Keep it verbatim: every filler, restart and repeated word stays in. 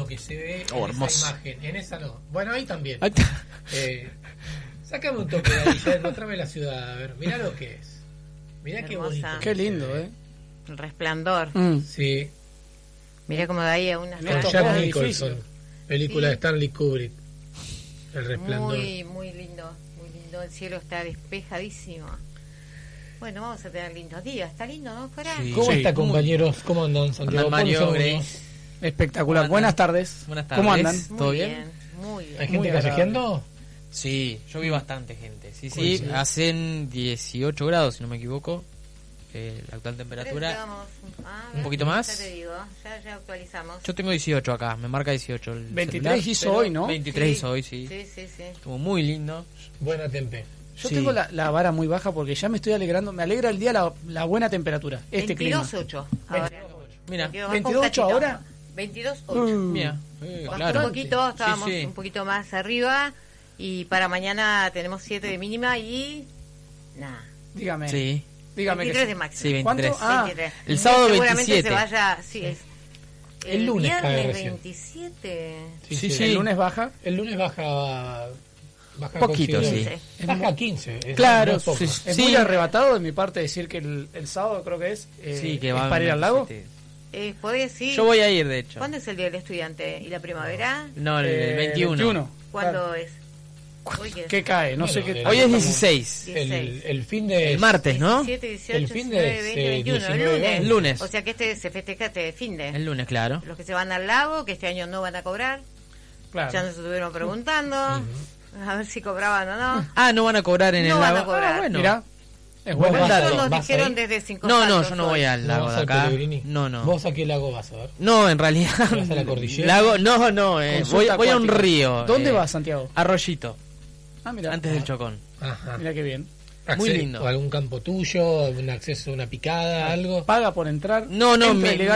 lo que se ve Oh, en hermoso. esa imagen. En esa no. Bueno, ahí también. Ahí está. Eh, sácame un toque de ahí, ya mostrame la ciudad. A ver, mirá lo que es. Mirá qué Hermosa. bonito. Qué lindo, ¿eh? El resplandor. Mm. Sí, Mirá como de ahí a unas En con estos Jack dos Nicholson. edificios. Película Sí. de Stanley Kubrick. El Resplandor. Muy, muy lindo, muy lindo. El cielo está despejadísimo. Bueno, vamos a tener lindos días. Está lindo, ¿no? Fuera. Sí. ¿Cómo Sí, está, muy- compañeros? ¿Cómo andan, Santiago? Andan Mario, ¿Cuándo Grace. somos? Espectacular. ¿Cómo Buenas andan? tardes. Buenas ¿Cómo tardes. andan? Muy ¿Todo bien? bien? Muy bien. ¿Hay Muy gente agradable. callejeando? Sí, yo vi bastante gente. Sí, sí, Coincido. hacen dieciocho grados, si no me equivoco. Eh, la actual Parece que temperatura. vamos- ah, ¿Un poquito más? Ya te digo, ya, ya actualizamos. Yo tengo dieciocho acá, me marca dieciocho. El veintitrés celular, hizo pero hoy, ¿no? veintitrés Sí. hizo hoy, sí. Sí, sí, sí. Estuvo muy lindo. Buena tempe. Yo Sí. tengo la, la vara muy baja porque ya me estoy alegrando. Me alegra el día la, la buena temperatura. Este veintidós clima. ocho ahora. Mira, veintidós, veintidós ocho un cachito. ahora. veintidós ocho. Mm. mira. eh, Bajó claro. un poquito, estábamos Sí, sí. un poquito más arriba. Y para mañana tenemos siete de mínima y. Nada. Dígame. Sí, Dígame que veintitrés sí. de máxima. sí, veintitrés. ¿Cuánto? Ah, veintitrés. el sábado Seguramente veintisiete. se vaya. Sí, es. El lunes cae viernes recién. veintisiete. Sí, Sí, sí. sí. El lunes baja. El lunes baja. Baja Poquito, considerable. sí. Baja a quince. es- Claro, no es poco. sí, Es sí. muy arrebatado de mi parte decir que el, el sábado creo que es, eh, Sí, que es va para ir al lago. veintisiete. Eh, ¿Podés sí? Yo voy a ir, de hecho. ¿Cuándo es el día del estudiante? ¿Y la primavera? No, el, Eh, el veintiuno. veintiuno. ¿Cuándo Claro. es? Hoy que es ¿Qué cae? No Bueno, sé qué. el- Hoy es dieciséis. El, el fin de. El martes, ¿no? diecisiete, dieciocho, El fin de diecinueve, veinte, ese veintiuno, el diecinueve, lunes. El lunes. O sea que este se festeja este fin de. El lunes, claro. Los que se van al lago, que este año no van a cobrar. Claro. Ya nos estuvieron preguntando. A ver si cobraban o no. Ah, no van a cobrar en No el van lago. a cobrar. Ah, bueno. Mirá. Es Vos bueno. vas dato. Eso nos ¿Vas dijeron ahí? desde Cinco No, no, Saltos yo no hoy. voy al ¿No lago vas de al acá. Pellegrini? No, no. ¿Vos a qué lago vas a ver? No, en realidad. ¿Vas a la cordillera? Lago, no, no, eh, voy, Consulta voy a un acuática. río. ¿Dónde eh, vas, Santiago? Arroyito, Ah, mira. antes del Chocón. Ajá. Mira qué bien. muy Acce- lindo. ¿O algún campo tuyo? ¿Un acceso a una picada? ¿Algo? Paga por entrar. No, no, entra me- ilegal